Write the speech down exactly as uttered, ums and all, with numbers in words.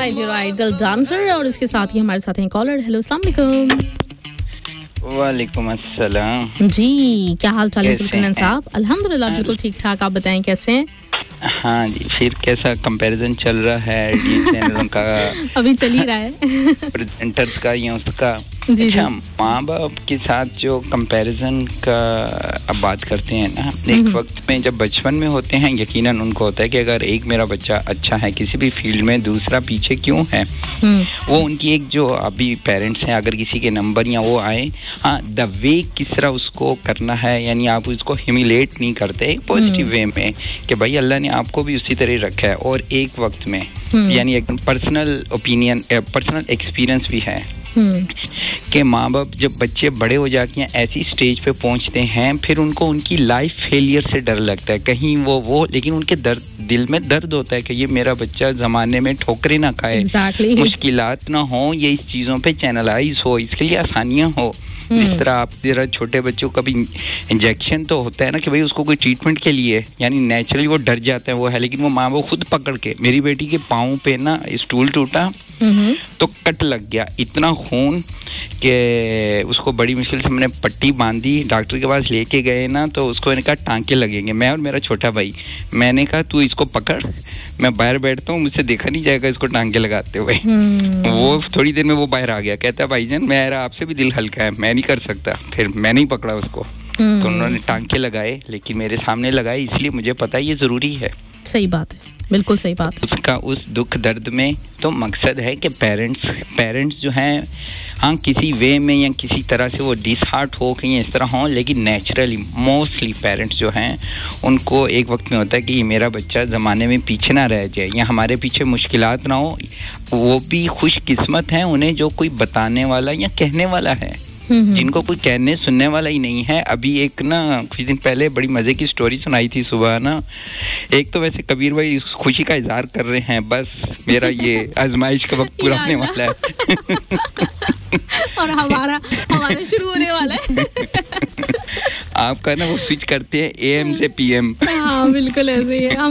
Right you idol dancer और इसके साथ ही हमारे साथ हैं कॉलर। हेलो अस्सलाम वालेकुम। वालेकुम अस्सलाम जी, क्या हाल चाल है जुल्करनैन साहब? अल्हम्दुलिल्लाह बिल्कुल ठीक ठाक, आप बताएं कैसे हैं? हाँ जी, फिर कैसा कंपैरिजन चल रहा है जी चैनलों का? अभी चल ही रहा है प्रेजेंटर्स का या उसका। जी, अच्छा, माँ बाप के साथ जो कंपैरिजन का अब बात करते हैं ना, एक वक्त में जब बचपन में होते हैं यकीनन उनको होता है कि अगर एक मेरा बच्चा अच्छा है किसी भी फील्ड में, दूसरा पीछे क्यों है। वो उनकी एक जो अभी पेरेंट्स हैं, अगर किसी के नंबर या वो आए, हाँ द वे किस तरह उसको करना है, यानी आप उसको ह्यूमिलेट नहीं करते पॉजिटिव वे में कि भाई अल्लाह ने आपको भी उसी तरह रखा है। और एक वक्त में यानी एक पर्सनल ओपिनियन, पर्सनल एक्सपीरियंस भी है कि माँ बाप जब बच्चे बड़े हो जाते हैं ऐसी स्टेज पे पहुंचते हैं, फिर उनको उनकी लाइफ फेलियर से डर लगता है कहीं वो वो लेकिन उनके दर्द दिल में दर्द होता है कि ये मेरा बच्चा जमाने में ठोकरें ना खाए, exactly. मुश्किलात ना हो, ये इस चीज़ों पे चैनलाइज हो, इसके लिए आसानियाँ हो। जिस तरह आप जरा छोटे बच्चों का भी इंजेक्शन तो होता है ना कि भाई उसको कोई ट्रीटमेंट के लिए, यानी नेचुरली वो डर जाता है वो है, लेकिन वो माँ बाप खुद पकड़ के, मेरी बेटी के पाँव पे ना स्टूल टूटा तो कट लग गया, इतना खून कि उसको बड़ी मुश्किल से मैंने पट्टी बांधी, डॉक्टर के पास लेके गए ना तो उसको मैंने कहा टांके लगेंगे, मैं और मेरा छोटा भाई, मैंने कहा तू इसको पकड़, मैं बाहर बैठता हूँ, मुझसे देखा नहीं जाएगा इसको टांके लगाते हुए। वो थोड़ी देर में वो बाहर आ गया, कहता है भाईजान मेरा आपसे भी दिल हल्का है, मैं नहीं कर सकता। फिर मैं नहीं पकड़ा उसको, तो उन्होंने टांके लगाए, लेकिन मेरे सामने लगाए इसलिए मुझे पता है ये जरूरी है। सही बात है, बिल्कुल सही बात। उसका उस दुख दर्द में तो मकसद है कि पेरेंट्स पेरेंट्स जो हैं, हाँ किसी वे में या किसी तरह से वो डिसहार्ट हो कहीं इस तरह हो, लेकिन नेचुरली मोस्टली पेरेंट्स जो हैं उनको एक वक्त में होता है कि ये मेरा बच्चा ज़माने में पीछे ना रह जाए या हमारे पीछे मुश्किलात ना हो। वो भी खुशकिस्मत हैं उन्हें जो कोई बताने वाला या कहने वाला है, जिनको कोई कहने सुनने वाला ही नहीं है। अभी एक ना कुछ दिन पहले बड़ी मजे की स्टोरी सुनाई थी सुबह ना, एक तो वैसे कबीर भाई खुशी का इजहार कर रहे हैं, बस मेरा ये आजमाइश का वक्त पूरा होने वाला है और हमारा हमारा शुरू होने वाला है आपका ना वो स्विच करते हैं एएम से पीएम। हाँ बिल्कुल ऐसे ही है।